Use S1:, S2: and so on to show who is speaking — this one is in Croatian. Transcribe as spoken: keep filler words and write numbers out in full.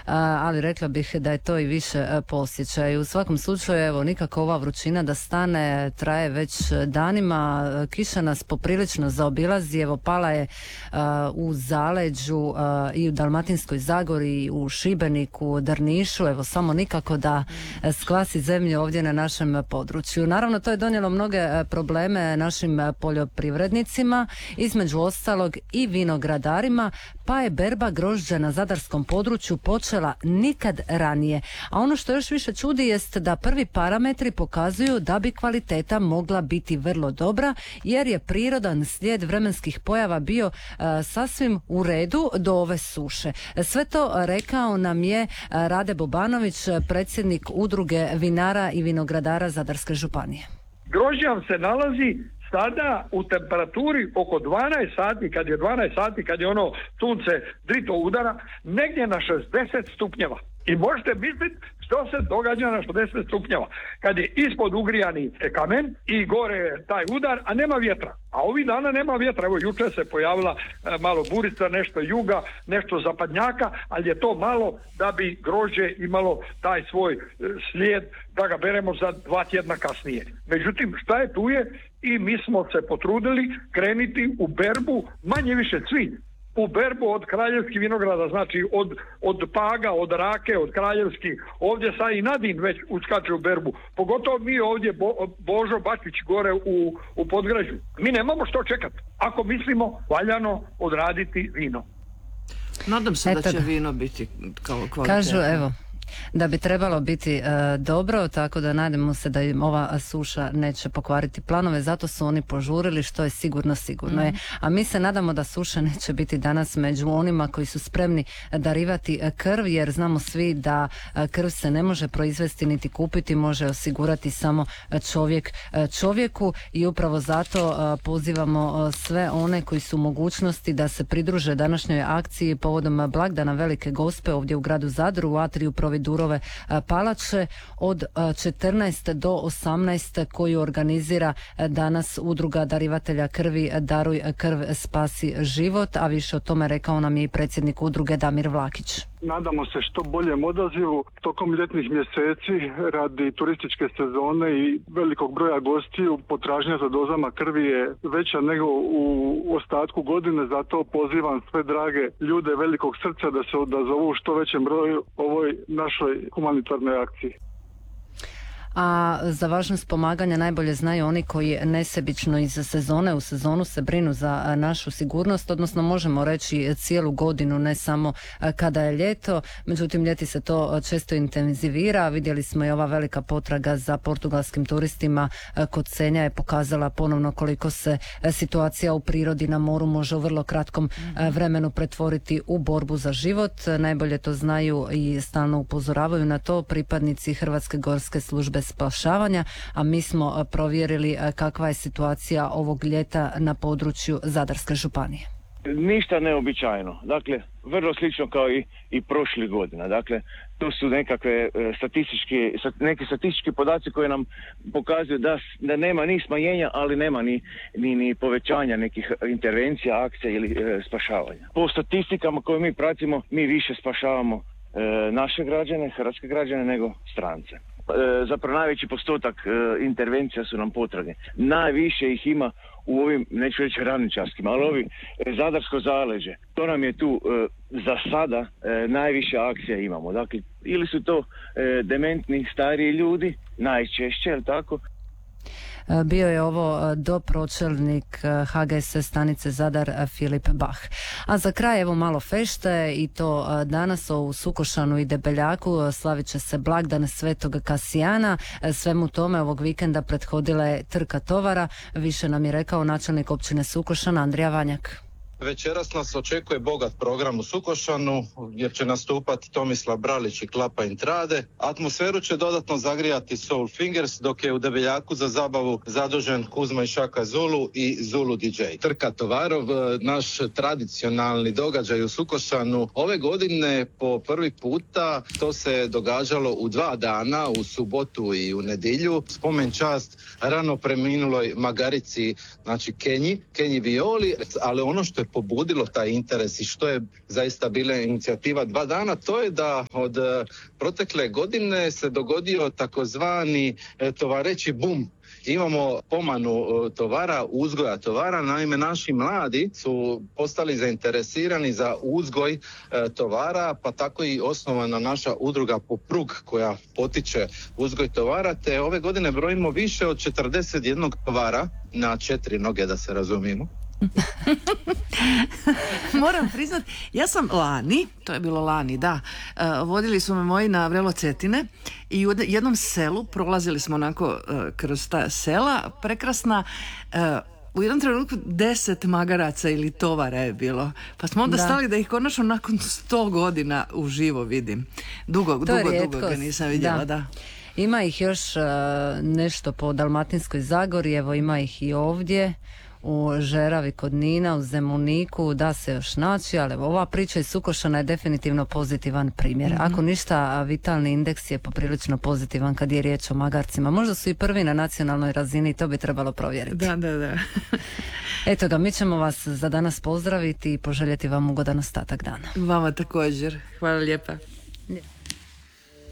S1: ali rekla bih da je to i više po osjećaju. U svakom slučaju, evo, nikako ova vrućina da stane, traje već danima, kiša nas poprilično zaobilazi, evo, pala je u Zaleđu i u Dalmatinskoj Zagori, i u Šibeniku, Drnišu, evo, samo nikako da skvasi zemlju ovdje na našem području. Naravno, to je donijelo mnoge probleme našim poljoprivrednicima, između ostalog i vinogradarima, pa je berba grožđa na zadarskom području počela nikad ranije. A ono što još više čudi jest da prvi parametri pokazuju da bi kvaliteta mogla biti vrlo dobra, jer je prirodan slijed vremenskih pojava bio uh, sasvim u redu do ove suše. Sve to rekao nam je uh, Rade Bobanović, predsjednik udruge vinara i vinogradara Zadarske županije.
S2: Grožđe vam se nalazi sada u temperaturi oko dvanaest sati, kad je dvanaest sati, kad je ono sunce drito udara, negdje na šezdeset stupnjeva. I možete misliti što se događa na šezdeset stupnjeva, kad je ispod ugrijani kamen i gore taj udar, a nema vjetra. A ovih dana nema vjetra. Evo, jučer se pojavila e, malo burica, nešto juga, nešto zapadnjaka, ali je to malo da bi grožđe imalo taj svoj e, slijed, da ga beremo za dva tjedna kasnije. Međutim, šta je tu je, i mi smo se potrudili krenuti u berbu, manje više svi, u berbu od kraljevskih vinograda, znači od, od Paga, od Rake, od kraljevskih, ovdje sad i Nadin već uskače u berbu, pogotovo mi ovdje, Bo, Božo Bačić gore u, u Podgrađu. Mi nemamo što čekati, ako mislimo valjano odraditi vino.
S3: Nadam se
S1: Eto,
S3: da će vino biti kao kvalitetno.
S1: Kažu, evo, da bi trebalo biti e, dobro, tako da nadamo se da im ova suša neće pokvariti planove, zato su oni požurili, što je sigurno sigurno je. A mi se nadamo da suša neće biti danas među onima koji su spremni darivati krv, jer znamo svi da krv se ne može proizvesti niti kupiti, može osigurati samo čovjek čovjeku, i upravo zato pozivamo sve one koji su u mogućnosti da se pridruže današnjoj akciji povodom blagdana Velike Gospe ovdje u gradu Zadru, u atriju Providurove palače od četrnaest do osamnaest, koju organizira danas udruga darivatelja krvi Daruj krv, spasi život, a više o tome rekao nam je i predsjednik udruge Damir Vlakić.
S4: Nadamo se što boljem odazivu tokom ljetnih mjeseci radi turističke sezone i velikog broja gostiju. Potražnja za dozama krvi je veća nego u ostatku godine, zato pozivam sve drage ljude velikog srca da se odazovu što većem broju ovoj našoj humanitarnoj akciji.
S1: A za važnost pomaganja najbolje znaju oni koji nesebično iz sezone u sezonu se brinu za našu sigurnost, odnosno možemo reći cijelu godinu, ne samo kada je ljeto. Međutim, ljeti se to često intenzivira. Vidjeli smo i ova velika potraga za portugalskim turistima kod Senja je pokazala ponovno koliko se situacija u prirodi na moru može u vrlo kratkom vremenu pretvoriti u borbu za život. Najbolje to znaju i stalno upozoravaju na to pripadnici Hrvatske gorske službe spašavanja, a mi smo provjerili kakva je situacija ovog ljeta na području Zadarske županije.
S5: Ništa neobičajno, dakle vrlo slično kao i, i prošlih godina. Dakle, to su nekakve statistički, neki statistički podaci koji nam pokazuju da, da nema ni smanjenja, ali nema ni, ni, ni povećanja nekih intervencija, akcija ili e, spašavanja. Po statistikama koje mi pratimo, mi više spašavamo e, naše građane, hrvatske građane, nego strance. Zapravo najveći postotak e, intervencija su nam potrage. Najviše ih ima u ovim, neću reći ravničarskim, ali ovi e, Zadarsko zaleđe. To nam je tu e, za sada e, najviše akcija imamo. Dakle, ili su to e, dementni stariji ljudi, najčešće, jel tako?
S1: Bio je ovo dopročelnik H G S stanice Zadar Filip Bah. A za kraj evo malo fešte, i to danas u Sukošanu i Debeljaku slavit će se blagdan Svetog Kasijana. Svemu tome ovog vikenda prethodila je trka tovara. Više nam je rekao načelnik općine Sukošan Andrija Vanjak.
S6: Večeras nas očekuje bogat program u Sukošanu, jer će nastupati Tomislav Bralić i Klapa Intrade. Atmosferu će dodatno zagrijati Soul Fingers, dok je u Debeljaku za zabavu zadužen Kuzma i Šaka Zulu i Zulu D J. Trka tovarov, naš tradicionalni događaj u Sukošanu. Ove godine po prvi puta to se događalo u dva dana, u subotu i u nedjelju. Spomen čast rano preminuloj magarici, znači Kenji, Kenji Violi, ali ono što je pobudilo taj interes i što je zaista bila inicijativa dva dana, to je da od e, protekle godine se dogodio takozvani e, tovareći bum. Imamo pomanu e, tovara, uzgoja tovara, naime naši mladi su postali zainteresirani za uzgoj e, tovara, pa tako i osnovana naša udruga Poprug koja potiče uzgoj tovara, te ove godine brojimo više od četrdeset jedan tovara na četiri noge, da se razumijemo.
S3: Moram priznat, ja sam lani, to je bilo lani, da, uh, vodili su me moji na Vrelo Cetine i u jednom selu, prolazili smo onako uh, kroz ta sela, prekrasna, uh, u jednom trenutku deset magaraca ili tovara je bilo, pa smo onda
S1: Da.
S3: stali da ih konačno nakon sto godina uživo vidim. Dugo,
S1: To je
S3: dugo, dugo
S1: rijetkost,
S3: ga nisam vidjela,
S1: da.
S3: da.
S1: Ima ih još uh, nešto po Dalmatinskoj Zagori, evo ima ih i ovdje u Žeravi kod Nina, u Zemuniku, da se još naći, ali ova priča iz Sukošana je definitivno pozitivan primjer.
S3: Mhm.
S1: Ako ništa, vitalni indeks je poprilično pozitivan kad je riječ o magarcima. Možda su i prvi na nacionalnoj razini, to bi trebalo provjeriti.
S3: Da, da, da.
S1: Eto ga, mi ćemo vas za danas pozdraviti i poželjeti vam ugodan ostatak dana.
S3: Vama također. Hvala lijepa.